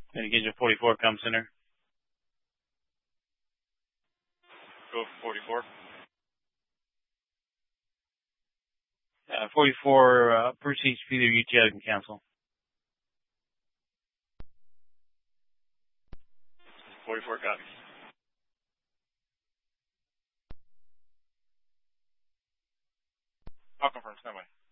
Engine 44 comes center. Go for 44. 44 proceeds to either UTI can cancel. 44 copies. I'll confirm standby.